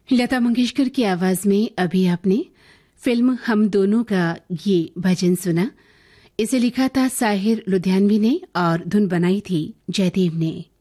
लता मंगेशकर की आवाज में अभी आपने फिल्म हम दोनों का ये भजन सुना। इसे लिखा था साहिर लुधियानवी ने और धुन बनाई थी जयदेव ने।